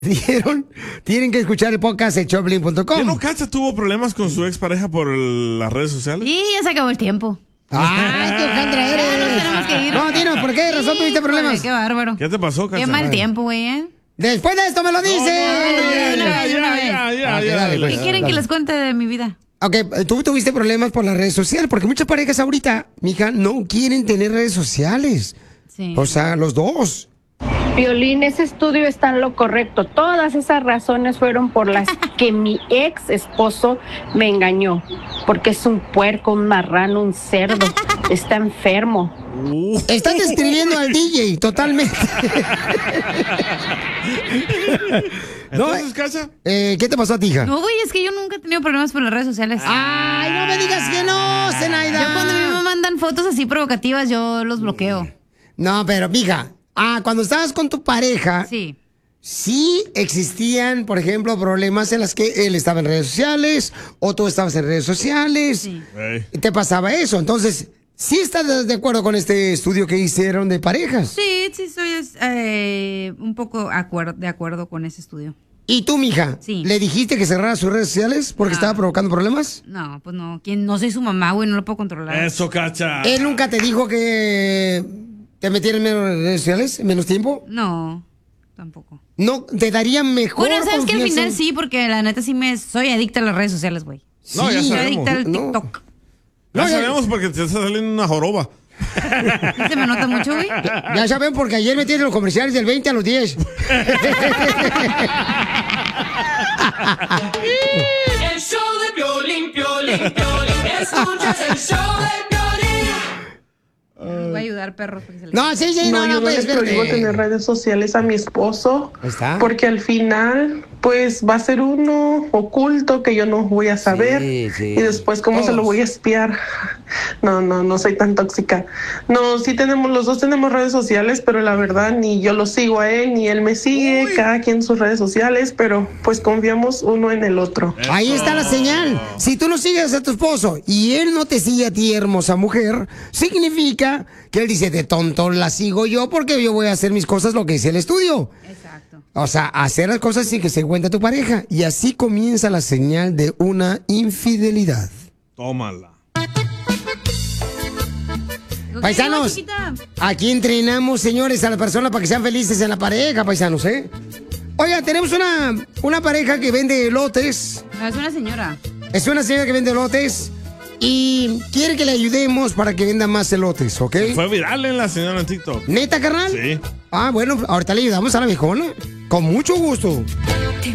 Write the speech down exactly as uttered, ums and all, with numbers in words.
Dijeron, tienen que escuchar el podcast de Choplin punto com. ¿Ya no Cacha tuvo problemas con su expareja por el- las redes sociales? Y ya se acabó el tiempo. ¡Ay, qué Alejandra eres! Ya nos tenemos que ir. No, dinos, ¿por qué razón Sí, tuviste problemas? güey, qué bárbaro. ¿Qué te pasó, Cacha? Qué mal tiempo, güey, ¿eh? Después de esto me lo dices. No, no, no, Ya, de una vez. ya, ya, Ok, ya, dale, ya. pues. ¿Qué quieren que les cuente de mi vida? Ok, tú tuviste problemas por las redes sociales, porque muchas parejas ahorita, mija, no quieren tener redes sociales. Sí. O sea, los dos. Violín, ese estudio está en lo correcto. Todas esas razones fueron por las que mi ex esposo me engañó. Porque es un puerco, un marrano, un cerdo. Está enfermo. Uh. Estás describiendo al D J totalmente. No, Entonces, Cacha, eh, ¿qué te pasó a ti, hija? No, güey, es que yo nunca he tenido problemas por las redes sociales. Ay, no me digas que no, Zenaida. Yo cuando a mí me mandan fotos así provocativas, yo los bloqueo. No, pero, mija, ah, cuando estabas con tu pareja, Sí. sí existían, por ejemplo, problemas en las que él estaba en redes sociales o tú estabas en redes sociales. Sí. Ey. Y te pasaba eso. Entonces, ¿sí estás de acuerdo con este estudio que hicieron de parejas? Sí, sí, soy eh, un poco acuer- de acuerdo con ese estudio. ¿Y tú, mija? Sí. ¿Le dijiste que cerrara sus redes sociales porque No. estaba provocando problemas? No, pues no. ¿Quién? No soy su mamá, güey, no lo puedo controlar. Eso, Cacha. ¿Él nunca te dijo que te metieran en menos redes sociales, en menos tiempo? No, tampoco. ¿No te daría mejor Bueno, sabes que al confianza? final sí, porque la neta sí me soy adicta a las redes sociales, güey. No, ya Sí. Soy sabemos. adicta al No. TikTok. Ya No, ya- sabemos porque te está saliendo una joroba. ¿Se me nota mucho, güey? Ya saben, porque ayer metieron los comerciales del veinte a los diez. El show de Piolín, Piolín, Piolín. Escuchas el show de Piolín. Voy a ayudar, perros. porque se les- No, sí, sí, No, no, yo no, no pues, le prohíbo espérate. tener redes sociales a mi esposo, Ahí está. porque al final, pues va a ser uno oculto que yo no voy a saber. Sí, sí. Y después, ¿cómo se lo voy a espiar? No, no, no soy tan tóxica. No, sí tenemos, los dos tenemos redes sociales, pero la verdad ni yo lo sigo a él, ni él me sigue, cada quien sus redes sociales, pero pues confiamos uno en el otro. Ahí está la señal. Si tú no sigues a tu esposo y él no te sigue a ti, hermosa mujer, significa que él dice, de tonto la sigo yo porque yo voy a hacer mis cosas lo que dice el estudio. Exacto. O sea, hacer las cosas sin que se cuente tu pareja. Y así comienza la señal de una infidelidad. Tómala. Ok, Paisanos. no, chiquita. Aquí entrenamos, señores, a las personas para que sean felices en la pareja, paisanos, ¿eh? Oiga, tenemos una, una pareja que vende elotes. No, es una señora. Es una señora que vende elotes y quiere que le ayudemos para que venda más elotes, ¿ok? Fue viral en la señora en TikTok. ¿Neta, carnal? Sí. Ah, bueno, ahorita le ayudamos a la viejona. Con mucho gusto.